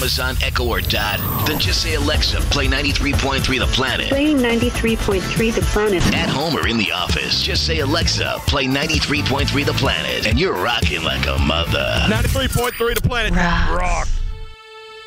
Amazon, Echo, or Dot? Then just say, Alexa, play 93.3 The Planet. Playing 93.3 The Planet. At home or in the office, just say, Alexa, play 93.3 The Planet. And you're rocking like a mother. 93.3 The Planet. Rock. Rock.